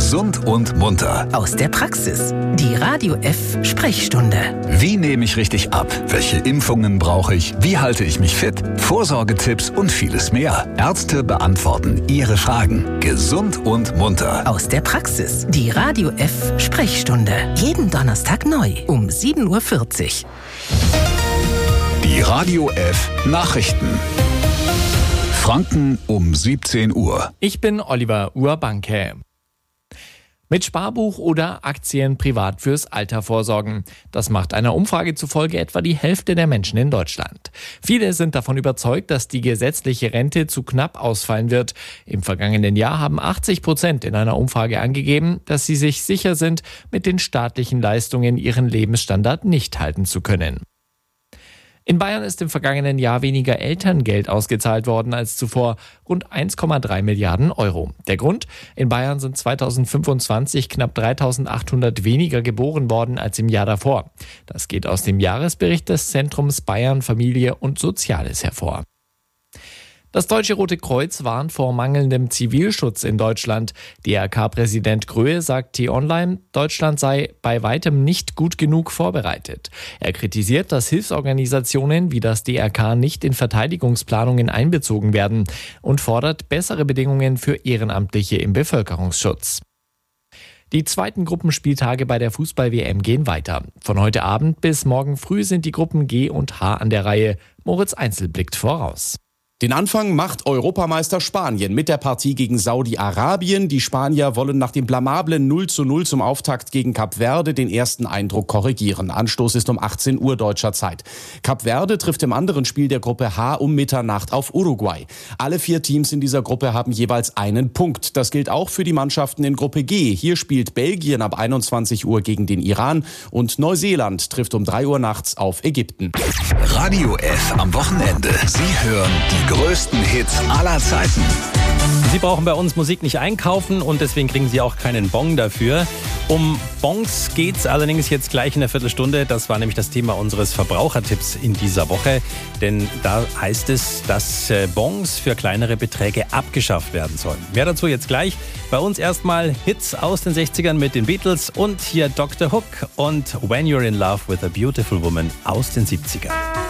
Gesund und munter. Aus der Praxis. Die Radio F Sprechstunde. Wie nehme ich richtig ab? Welche Impfungen brauche ich? Wie halte ich mich fit? Vorsorgetipps und vieles mehr. Ärzte beantworten Ihre Fragen. Gesund und munter. Aus der Praxis. Die Radio F Sprechstunde. Jeden Donnerstag neu um 7.40 Uhr. Die Radio F Nachrichten. Franken um 17 Uhr. Ich bin Oliver Urbanke. Mit Sparbuch oder Aktien privat fürs Alter vorsorgen. Das macht einer Umfrage zufolge etwa die Hälfte der Menschen in Deutschland. Viele sind davon überzeugt, dass die gesetzliche Rente zu knapp ausfallen wird. Im vergangenen Jahr haben 80% in einer Umfrage angegeben, dass sie sich sicher sind, mit den staatlichen Leistungen ihren Lebensstandard nicht halten zu können. In Bayern ist im vergangenen Jahr weniger Elterngeld ausgezahlt worden als zuvor, rund 1,3 Milliarden Euro. Der Grund? In Bayern sind 2025 knapp 3.800 weniger geboren worden als im Jahr davor. Das geht aus dem Jahresbericht des Zentrums Bayern Familie und Soziales hervor. Das Deutsche Rote Kreuz warnt vor mangelndem Zivilschutz in Deutschland. DRK-Präsident Gröhe sagt T-Online, Deutschland sei bei weitem nicht gut genug vorbereitet. Er kritisiert, dass Hilfsorganisationen wie das DRK nicht in Verteidigungsplanungen einbezogen werden und fordert bessere Bedingungen für Ehrenamtliche im Bevölkerungsschutz. Die zweiten Gruppenspieltage bei der Fußball-WM gehen weiter. Von heute Abend bis morgen früh sind die Gruppen G und H an der Reihe. Moritz Einzel blickt voraus. Den Anfang macht Europameister Spanien mit der Partie gegen Saudi-Arabien. Die Spanier wollen nach dem blamablen 0:0 zum Auftakt gegen Kap Verde den ersten Eindruck korrigieren. Anstoß ist um 18 Uhr deutscher Zeit. Kap Verde trifft im anderen Spiel der Gruppe H um Mitternacht auf Uruguay. Alle 4 Teams in dieser Gruppe haben jeweils einen Punkt. Das gilt auch für die Mannschaften in Gruppe G. Hier spielt Belgien ab 21 Uhr gegen den Iran und Neuseeland trifft um 3 Uhr nachts auf Ägypten. Radio F am Wochenende. Sie hören die größten Hits aller Zeiten. Sie brauchen bei uns Musik nicht einkaufen und deswegen kriegen Sie auch keinen Bon dafür. Um Bons geht's allerdings jetzt gleich in der Viertelstunde. Das war nämlich das Thema unseres Verbrauchertipps in dieser Woche. Denn da heißt es, dass Bons für kleinere Beträge abgeschafft werden sollen. Mehr dazu jetzt gleich. Bei uns erstmal Hits aus den 60ern mit den Beatles und hier Dr. Hook und When You're in Love with a Beautiful Woman aus den 70ern.